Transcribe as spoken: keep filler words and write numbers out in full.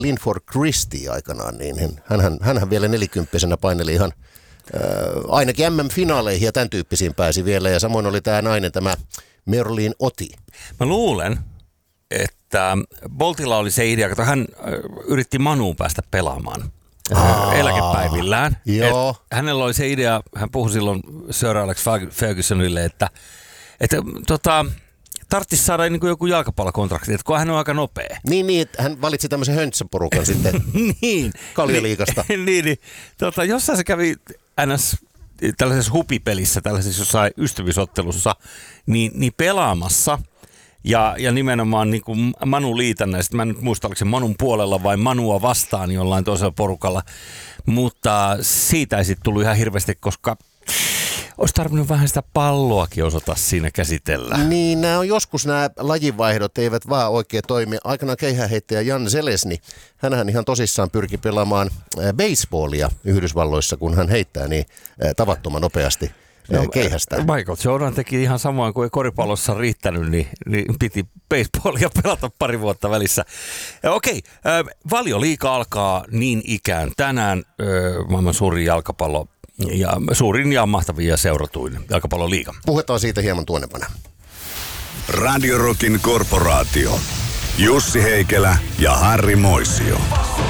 Lynn for Christie aikanaan, niin hänhän, hänhän vielä nelikymppisenä paineli ihan äh, ainakin M M-finaaleihin ja tämän tyyppisiin pääsi vielä. Ja samoin oli tämä nainen, tämä Merlin Oti. Mä luulen, että Boltilla oli se idea, että hän äh, yritti Manuun päästä pelaamaan Aa, eläkepäivillään. Joo. Hänellä oli se idea, hän puhui silloin Sir Alex Fergusonille, että, että tota, tarvitsisi saada niin kuin joku jalkapallokontrakti, että kun hän on aika nopea. Niin, niin että hän valitsi tämmöisen höntsäporukan sitten niin, Kaljaliigasta. niin, niin, niin. Tota, jossain se kävi ns. Tällaisessa hupipelissä, tällaisessa jossain ystävyysottelussa, niin, niin pelaamassa. Ja, ja nimenomaan niin kuin Manu liitännäistä, mä en nyt muista, oliko se Manun puolella vai Manua vastaan jollain toisella porukalla, mutta siitä ei sitten tullut ihan hirveästi, koska olisi tarvinnut vähän sitä palloakin osata siinä käsitellä. Niin, nämä on joskus nämä lajivaihdot eivät vaan oikein toimi. Aikanaan keihäänheittäjä Jan Zelesny, hänhän ihan tosissaan pyrki pelaamaan baseballia Yhdysvalloissa, kun hän heittää niin tavattoman nopeasti. No, keihästä. Michael Jordan teki ihan samoin kuin koripallossa riittänyt, niin, niin piti baseballia pelata pari vuotta välissä. Okei, äh, Valioliiga alkaa niin ikään tänään äh, maailman suurin jalkapallo ja suurin ja mahtavin ja seuratuin jalkapalloliiga. Puhutaan siitä hieman tuonnepana. Radio Rockin korporaatio. Jussi Heikelä ja Harri Moisio.